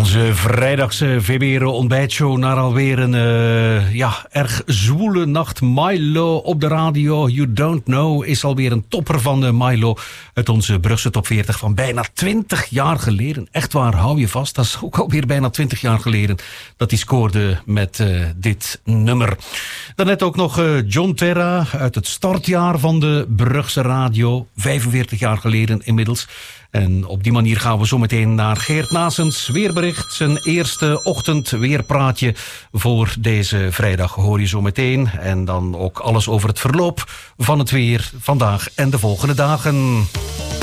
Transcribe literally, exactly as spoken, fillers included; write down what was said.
Onze vrijdagse V B R ontbijtshow naar alweer een uh, ja, erg zwoele nacht. Milo op de radio, You Don't Know, is alweer een topper van uh, Milo uit onze Brugse top veertig van bijna twintig jaar geleden. Echt waar, hou je vast, dat is ook alweer bijna twintig jaar geleden dat hij scoorde met uh, dit nummer. Daarnet ook nog uh, John Terra uit het startjaar van de Brugse radio, vijfenveertig jaar geleden inmiddels. En op die manier gaan we zo meteen naar Geert Nasens weerbericht. Zijn eerste ochtend weerpraatje voor deze vrijdag hoor je zo meteen. En dan ook alles over het verloop van het weer vandaag en de volgende dagen.